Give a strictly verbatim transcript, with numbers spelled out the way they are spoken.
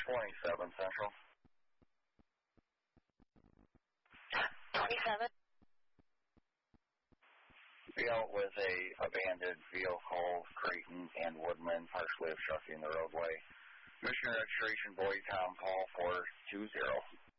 twenty-seven Central. twenty-seven. Dealt with a abandoned vehicle, Creighton and Woodman, partially obstructing the roadway. Mission registration Boytown, call four two zero.